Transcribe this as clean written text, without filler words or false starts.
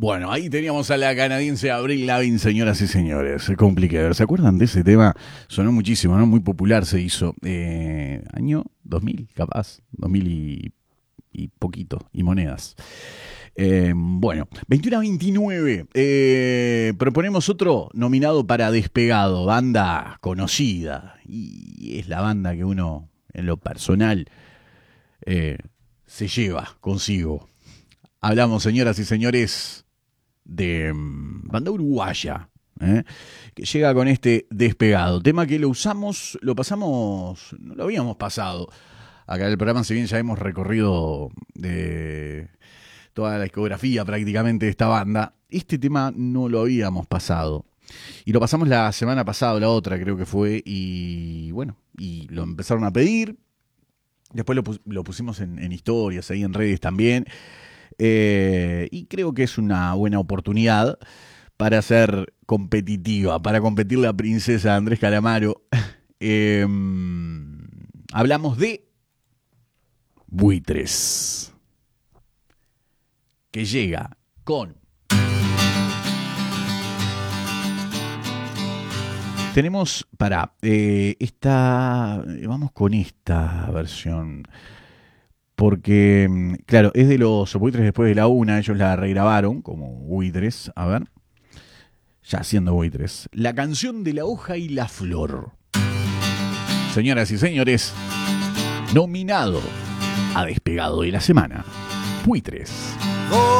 Bueno, ahí teníamos a la canadiense Avril Lavigne, señoras y señores. Complicated. ¿Se acuerdan de ese tema? Sonó muchísimo, ¿no? Muy popular se hizo. Año 2000, capaz. 2000 y poquito. Y monedas. Bueno, 21 a 29. Proponemos otro nominado para Despegado. Banda conocida. Y es la banda que uno, en lo personal, se lleva consigo. Hablamos, señoras y señores, de banda uruguaya, que llega con este Despegado. Tema que lo pasamos, no lo habíamos pasado. Acá en el programa, si bien ya hemos recorrido de toda la discografía prácticamente de esta banda, este tema no lo habíamos pasado. Y lo pasamos la semana pasada, la otra creo que fue, y bueno, y lo empezaron a pedir. Después lo pusimos en historias, ahí en redes también. Y creo que es una buena oportunidad para ser competitiva, para competirle a Princesa Andrés Calamaro. Hablamos de Buitres, que llega con... Tenemos para vamos con esta versión. Porque, claro, es de los Buitres después de la una. Ellos la regrabaron como Buitres. A ver. Ya siendo Buitres. La canción de la hoja y la flor. Señoras y señores, nominado a Despegado de la semana, Buitres.